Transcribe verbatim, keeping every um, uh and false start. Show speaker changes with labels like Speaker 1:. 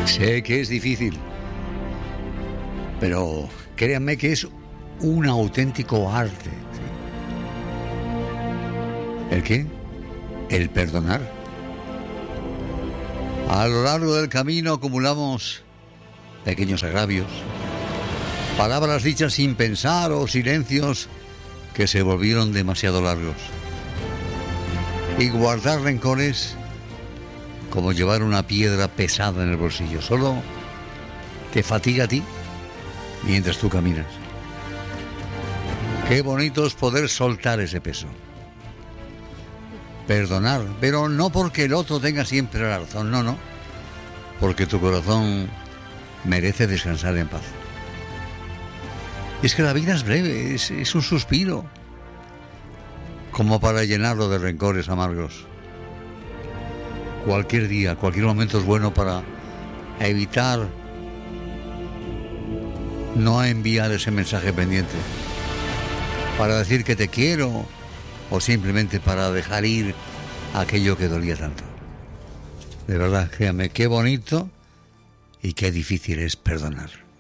Speaker 1: Sé que es difícil, pero créanme que es un auténtico arte. ¿Sí? ¿El qué? El perdonar. A lo largo del camino acumulamos pequeños agravios, palabras dichas sin pensar o silencios que se volvieron demasiado largos. Y guardar rencores como llevar una piedra pesada en el bolsillo. Solo te fatiga a ti mientras tú caminas. Qué bonito es poder soltar ese peso. Perdonar, pero no porque el otro tenga siempre la razón, no, no. Porque tu corazón merece descansar en paz. Y es que la vida es breve, es, es un suspiro, como para llenarlo de rencores amargos. Cualquier día, cualquier momento es bueno para evitar no enviar ese mensaje pendiente, para decir que te quiero o simplemente para dejar ir aquello que dolía tanto. De verdad, créame, qué bonito y qué difícil es perdonar.